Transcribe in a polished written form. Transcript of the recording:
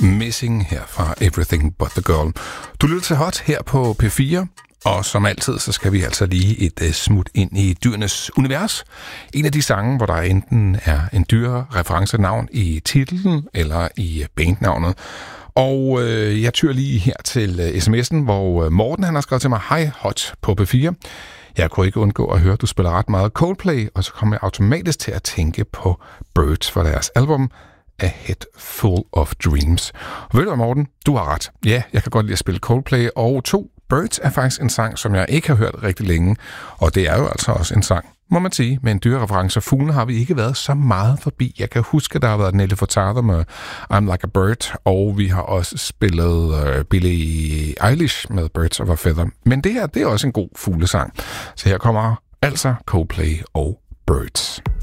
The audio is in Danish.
Missing her fra Everything But The Girl. Du lytter til Hot her på P4, og som altid, så skal vi altså lige et smut ind i dyrenes univers. En af de sange, hvor der enten er en dyrereferencenavn i titlen eller i bandnavnet. Og jeg tyrer lige her til sms'en, hvor Morten han har skrevet til mig, hej Hot på P4. Jeg kunne ikke undgå at høre, at du spiller ret meget Coldplay, og så kom jeg automatisk til at tænke på Birds for deres album A Head Full of Dreams. Og ved du, Morten, du har ret. Ja, jeg kan godt lide at spille Coldplay, og Birds er faktisk en sang, som jeg ikke har hørt rigtig længe, og det er jo altså også en sang, må man sige, med en dyrereference. Fuglene har vi ikke været så meget forbi. Jeg kan huske, der har været Nelly Furtado med I'm Like a Bird, og vi har også spillet Billie Eilish med Birds of a Feather. Men det her, det er også en god fuglesang. Så her kommer altså Coldplay og Birds.